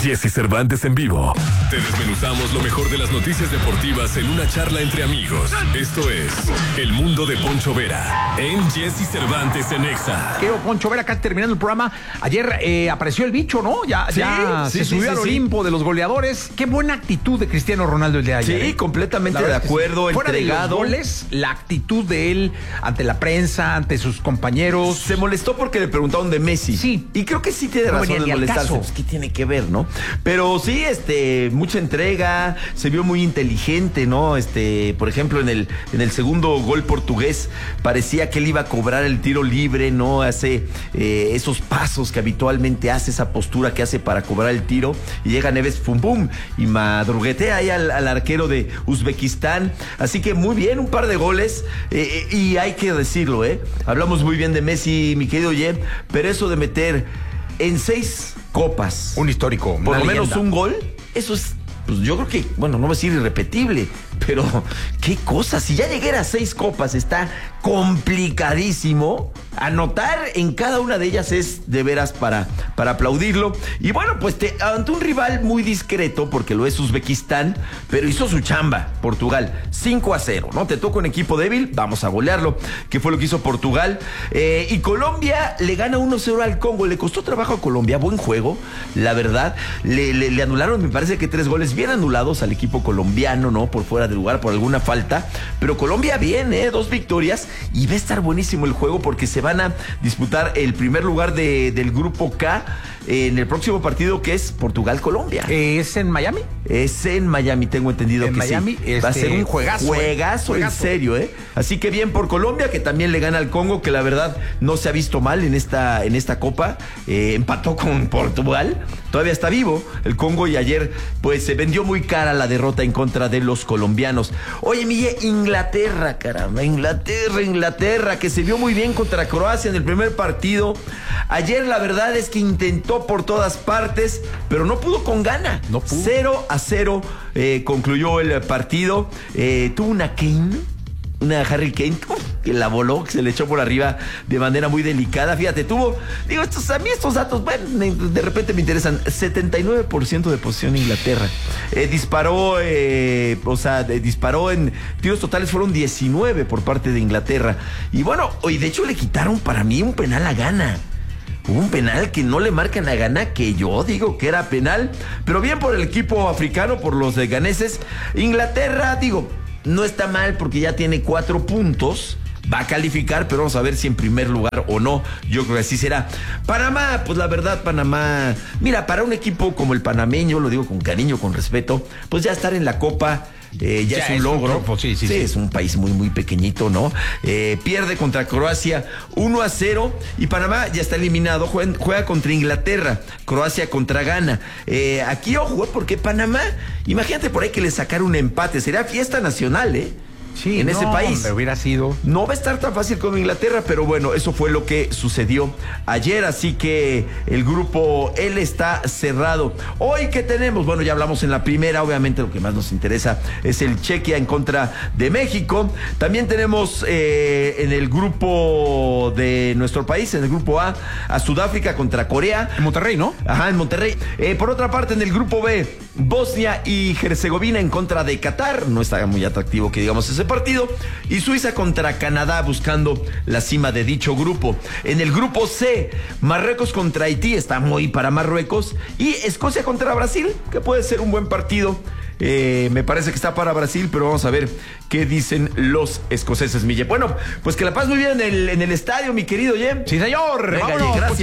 Jesse Cervantes en vivo. Te desmenuzamos lo mejor de las noticias deportivas en una charla entre amigos. Esto es El Mundo de Poncho Vera en Jesse Cervantes en Exa. Quiero Poncho Vera, acá terminando el programa. Ayer apareció el bicho, ¿no? Ya se subió al Olimpo de los goleadores. Qué buena actitud de Cristiano Ronaldo el de ayer. Sí, completamente de acuerdo, fuera entregado. De los goles, la actitud de él ante la prensa, ante sus compañeros. Se molestó porque le preguntaron de Messi. Sí. Y creo que sí tiene razón de molestarse. Pues, ¿qué tiene que ver, no? Pero sí, mucha entrega, se vio muy inteligente, ¿no? Por ejemplo, en el segundo gol portugués, parecía que él iba a cobrar el tiro libre, ¿no? Hace esos pasos que habitualmente hace, esa postura que hace para cobrar el tiro, y llega Neves, pum, pum, y madruguetea ahí al arquero de Uzbekistán. Así que muy bien, un par de goles, y hay que decirlo, hablamos muy bien de Messi, mi querido Ye, pero eso de meter en 6 copas, un histórico, por lo menos un gol, eso es, pues yo creo que, bueno, no voy a decir irrepetible, pero qué cosa, si ya llegué a 6 copas, está complicadísimo. Anotar en cada una de ellas es de veras para aplaudirlo. Y bueno, pues ante un rival muy discreto, porque lo es Uzbekistán, pero hizo su chamba, Portugal, 5-0, ¿no? Te toca un equipo débil, vamos a golearlo, que fue lo que hizo Portugal. Y Colombia le gana 1-0 al Congo, le costó trabajo a Colombia, buen juego, la verdad. Le anularon, me parece que 3 goles bien anulados al equipo colombiano, ¿no? Por fuera de lugar, por alguna falta. Pero Colombia bien, 2 victorias, y va a estar buenísimo el juego porque se van a disputar el primer lugar del grupo K en el próximo partido, que es Portugal-Colombia. ¿Es en Miami? Es en Miami, tengo entendido que Miami, sí. Va a ser un juegazo, en serio, Así que bien por Colombia, que también le gana al Congo, que la verdad no se ha visto mal en esta copa. Empató con Portugal, todavía está vivo el Congo, y ayer pues se vendió muy cara la derrota en contra de los colombianos. Oye, Miguel, Inglaterra, caramba, Inglaterra, que se vio muy bien contra Croacia en el primer partido. Ayer la verdad es que intentó por todas partes, pero no pudo con gana. No pudo. 0-0 concluyó el partido. Tuvo una Harry Kane, que la voló, que se le echó por arriba de manera muy delicada. Fíjate, a mí estos datos, bueno, de repente me interesan. 79% de posesión Inglaterra. Disparó en tiros totales, fueron 19 por parte de Inglaterra. Y bueno, hoy de hecho le quitaron para mí un penal a Ghana. Hubo un penal que no le marcan a Ghana, que yo digo que era penal, pero bien por el equipo africano, por los ganeses. Inglaterra, no está mal porque ya tiene 4 puntos. Va a calificar, pero vamos a ver si en primer lugar o no. Yo creo que así será. Panamá, pues la verdad, Panamá, mira, para un equipo como el panameño, lo digo con cariño, con respeto, pues ya estar en la Copa ya es un logro. Sí. Es un país muy, muy pequeñito, ¿no? Pierde contra Croacia 1-0 y Panamá ya está eliminado. Juega contra Inglaterra, Croacia contra Ghana. Aquí, ojo, porque Panamá, imagínate por ahí que le sacara un empate. Sería fiesta nacional, Sí, en ese país. Hombre, hubiera sido. No va a estar tan fácil como Inglaterra, pero bueno, eso fue lo que sucedió ayer, así que el grupo L está cerrado. Hoy, ¿qué tenemos? Bueno, ya hablamos en la primera, obviamente lo que más nos interesa es el Chequia en contra de México. También tenemos en el grupo de nuestro país, en el grupo A Sudáfrica contra Corea. En Monterrey, ¿no? Ajá, en Monterrey. Por otra parte, en el grupo B, Bosnia y Herzegovina en contra de Qatar. No está muy atractivo que digamos ese partido. Y Suiza contra Canadá buscando la cima de dicho grupo. En el grupo C, Marruecos contra Haití, está muy para Marruecos. Y Escocia contra Brasil, que puede ser un buen partido. Me parece que está para Brasil, pero vamos a ver qué dicen los escoceses, Mille. Bueno, pues que la paz muy bien en el estadio, mi querido Jem. Sí, señor. Venga, Vámonos, gracias.